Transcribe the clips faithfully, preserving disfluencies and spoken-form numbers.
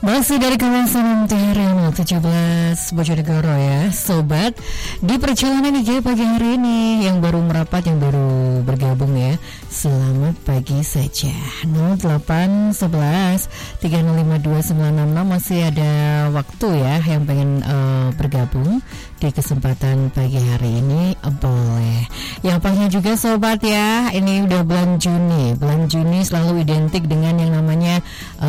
Masih dari kawasan T H R tujuh belas Bojonegoro ya Sobat. Di perjalanan I G pagi hari ini, yang baru merapat, yang baru bergabung ya, selamat pagi saja. nol delapan satu satu tiga nol lima dua sembilan enam enam. Masih ada waktu ya yang pengen uh, bergabung di kesempatan pagi hari ini, uh, boleh. Yang pastinya juga Sobat ya, ini udah bulan Juni. Bulan Juni selalu identik dengan yang namanya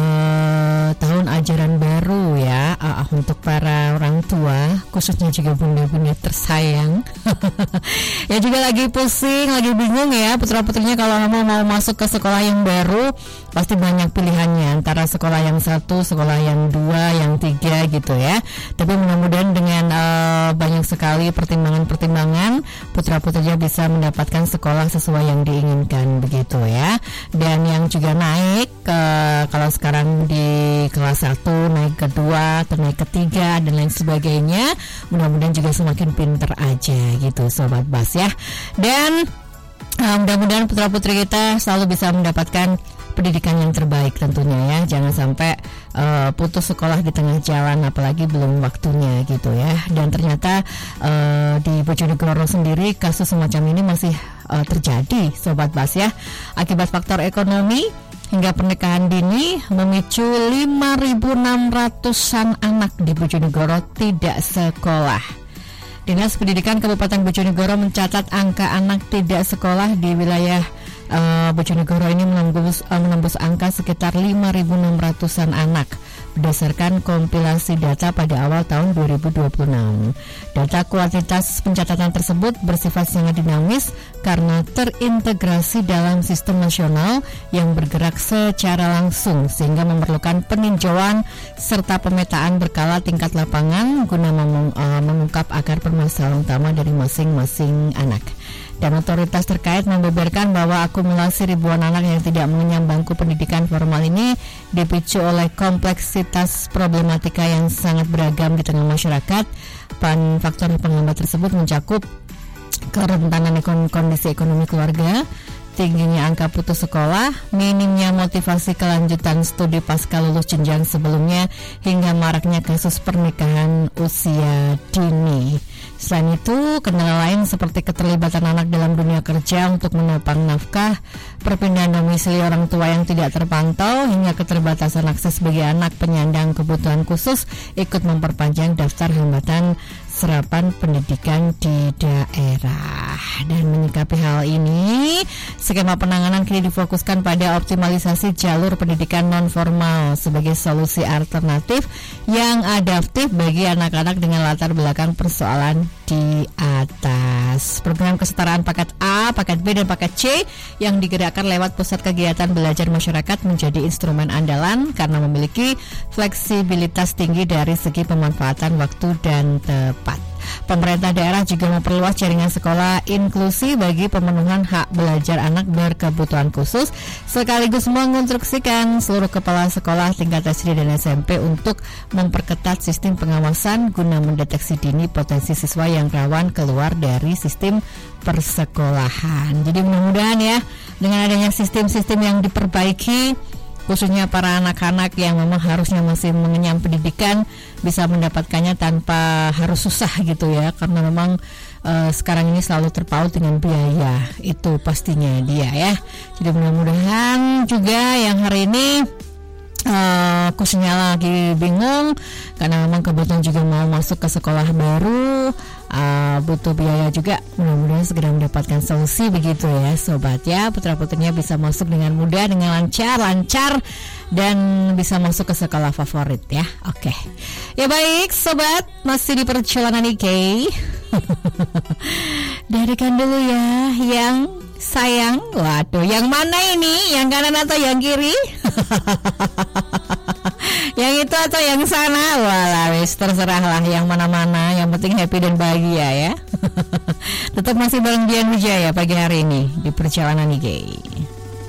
uh, tahun ajaran baru ya, uh, untuk para orang tua, khususnya juga bunda-bunda tersayang. Ya juga lagi pusing, lagi bingung ya putra-putrinya kalau mau mau masuk ke sekolah yang baru, pasti banyak pilihannya antara sekolah yang satu, sekolah yang dua, yang tiga gitu ya. Tapi mudah-mudahan dengan uh, banyak sekali pertimbangan-pertimbangan, putra-putrinya bisa mendapatkan sekolah sesuai yang diinginkan begitu ya. Dan yang juga naik ke, kalau sekarang di kelas satu, naik kedua atau naik ketiga dan lain sebagainya, mudah-mudahan juga semakin pinter aja gitu Sobat Bas ya. Dan uh, mudah-mudahan putra-putri kita selalu bisa mendapatkan pendidikan yang terbaik tentunya ya. Jangan sampai uh, putus sekolah di tengah jalan, apalagi belum waktunya gitu ya. Dan ternyata uh, di Bojonegoro sendiri kasus semacam ini masih uh, terjadi Sobat Bas ya, akibat faktor ekonomi hingga pernikahan dini memicu lima ribu enam ratusan anak di Bojonegoro tidak sekolah. Dinas Pendidikan Kabupaten Bojonegoro mencatat angka anak tidak sekolah di wilayah uh, Bojonegoro ini menembus, uh, menembus angka sekitar lima ribu enam ratusan anak berdasarkan kompilasi data pada awal tahun dua ribu dua puluh enam. Data kuantitas pencatatan tersebut bersifat sangat dinamis karena terintegrasi dalam sistem nasional yang bergerak secara langsung, sehingga memerlukan peninjauan serta pemetaan berkala tingkat lapangan guna meng- uh, mengungkap akar permasalahan utama dari masing-masing anak. Dan otoritas terkait membeberkan bahwa akumulasi ribuan anak yang tidak mengenyam bangku pendidikan formal ini dipicu oleh kompleksitas problematika yang sangat beragam di tengah masyarakat. Pan faktor penghambat tersebut mencakup kerentanan ekon- kondisi ekonomi keluarga, tingginya angka putus sekolah, minimnya motivasi kelanjutan studi pasca lulus jenjang sebelumnya, hingga maraknya kasus pernikahan usia dini. Selain itu, kendala lain seperti keterlibatan anak dalam dunia kerja untuk menopang nafkah, perpindahan domisili orang tua yang tidak terpantau, hingga keterbatasan akses bagi anak penyandang kebutuhan khusus ikut memperpanjang daftar hambatan serapan pendidikan di daerah. Dan menyikapi hal ini, skema penanganan kini difokuskan pada optimalisasi jalur pendidikan non-formal sebagai solusi alternatif yang adaptif bagi anak-anak dengan latar belakang persoalan di atas. Program kesetaraan paket A, paket B, dan paket C yang digerakkan lewat pusat kegiatan belajar masyarakat menjadi instrumen andalan karena memiliki fleksibilitas tinggi dari segi pemanfaatan waktu dan tepat. Pemerintah daerah juga memperluas jaringan sekolah inklusi bagi pemenuhan hak belajar anak berkebutuhan khusus, sekaligus menginstruksikan seluruh kepala sekolah tingkat S D dan S M P untuk memperketat sistem pengawasan guna mendeteksi dini potensi siswa yang rawan keluar dari sistem persekolahan. Jadi mudah-mudahan ya, dengan adanya sistem-sistem yang diperbaiki, khususnya para anak-anak yang memang harusnya masih mengenyam pendidikan, bisa mendapatkannya tanpa harus susah gitu ya, karena memang uh, sekarang ini selalu terpaut dengan biaya, itu pastinya dia ya. Jadi mudah-mudahan juga yang hari ini Uh, khususnya lagi bingung karena memang kebetulan juga mau masuk ke sekolah baru, uh, butuh biaya juga, mudah-mudahan segera mendapatkan solusi begitu ya Sobat ya. Putra-putrinya bisa masuk dengan mudah, dengan lancar-lancar dan bisa masuk ke sekolah favorit ya. Oke, okay. Ya baik Sobat, masih di perjalanan I K. Darikan dulu ya yang sayang. Waduh, yang mana ini? Yang kanan atau yang kiri? Yang itu atau yang sana? Walah, wis terserahlah yang mana-mana, yang penting happy dan bahagia ya. Tetap masih bareng Dian Wijaya pagi hari ini di perjalanan I K.